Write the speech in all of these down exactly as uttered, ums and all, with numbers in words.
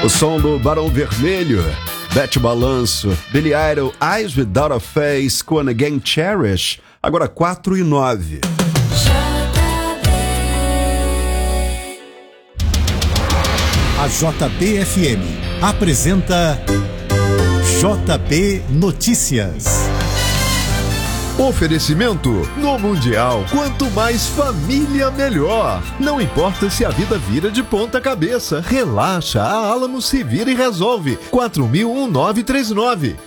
O som do Barão Vermelho, Bete Balanço, Billy Idol, Eyes Without a Face, com Again Cherish, agora quatro e nove. A J B F M apresenta J B Notícias. Oferecimento: no Mundial, quanto mais família, melhor. Não importa se a vida vira de ponta cabeça, relaxa, a Alamo se vira e resolve. quatro mil nove três nove.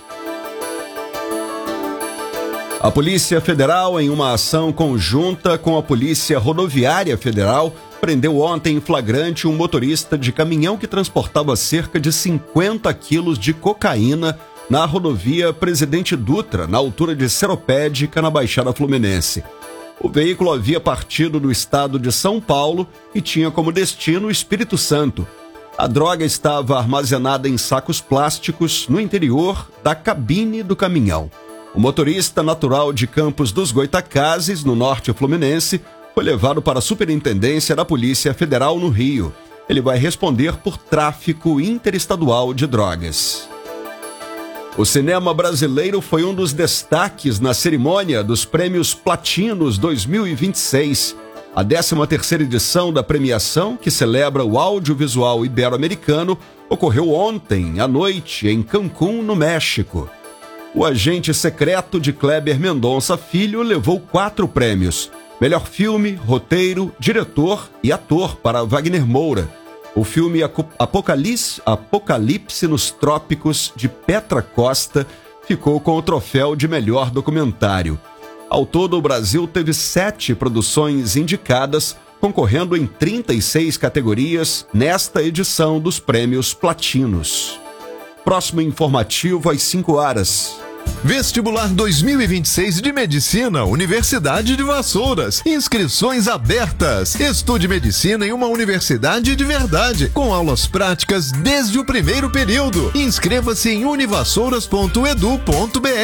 A Polícia Federal, em uma ação conjunta com a Polícia Rodoviária Federal, prendeu ontem em flagrante um motorista de caminhão que transportava cerca de cinquenta quilos de cocaína na rodovia Presidente Dutra, na altura de Seropédica, na Baixada Fluminense. O veículo havia partido do estado de São Paulo e tinha como destino o Espírito Santo. A droga estava armazenada em sacos plásticos no interior da cabine do caminhão. O motorista, natural de Campos dos Goitacazes, no norte fluminense, foi levado para a Superintendência da Polícia Federal no Rio. Ele vai responder por tráfico interestadual de drogas. O cinema brasileiro foi um dos destaques na cerimônia dos Prêmios Platinos dois mil e vinte e seis. A décima terceira edição da premiação, que celebra o audiovisual ibero-americano, ocorreu ontem à noite em Cancún, no México. O Agente Secreto de Kleber Mendonça Filho levou quatro prêmios: melhor filme, roteiro, diretor e ator para Wagner Moura. O filme Apocalipse, Apocalipse nos Trópicos, de Petra Costa, ficou com o troféu de melhor documentário. Ao todo, o Brasil teve sete produções indicadas, concorrendo em trinta e seis categorias nesta edição dos Prêmios Platinos. Próximo informativo às cinco horas. Vestibular dois mil e vinte e seis de Medicina, Universidade de Vassouras. Inscrições abertas. Estude medicina em uma universidade de verdade, com aulas práticas desde o primeiro período. Inscreva-se em univassouras ponto edu ponto br.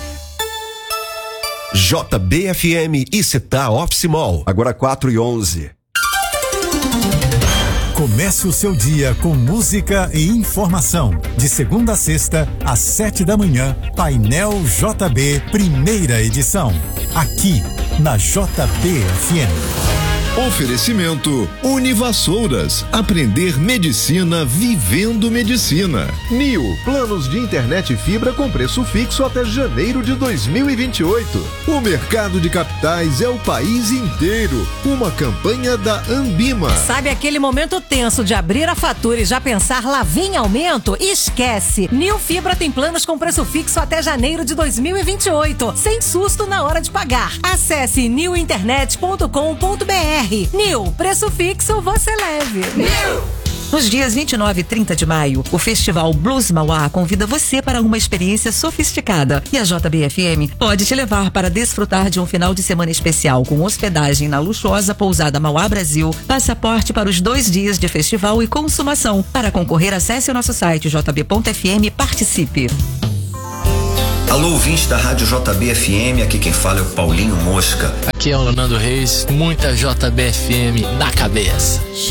J B F M e Città Office Mall. Agora quatro e onze. Comece o seu dia com música e informação. De segunda a sexta, às sete da manhã, Painel J B, primeira edição. Aqui, na J B F M. Oferecimento: Univassouras. Aprender medicina vivendo medicina. Nil, planos de internet e fibra com preço fixo até janeiro de dois mil e vinte e oito. O mercado de capitais é o país inteiro. Uma campanha da Ambima. Sabe aquele momento tenso de abrir a fatura e já pensar lá vem aumento? Esquece! Nil Fibra tem planos com preço fixo até janeiro de dois mil e vinte e oito. Sem susto na hora de pagar. Acesse nil internet ponto com ponto br. Nil, preço fixo, você leve. Nil! Nos dias vinte e nove e trinta de maio, o Festival Blues Mauá convida você para uma experiência sofisticada. E a J B F M pode te levar para desfrutar de um final de semana especial com hospedagem na luxuosa pousada Mauá Brasil, passaporte para os dois dias de festival e consumação. Para concorrer, acesse o nosso site j b ponto f m e participe. Alô, ouvinte da Rádio J B F M, aqui quem fala é o Paulinho Mosca. Aqui é o Leonardo Reis, muita J B F M na cabeça.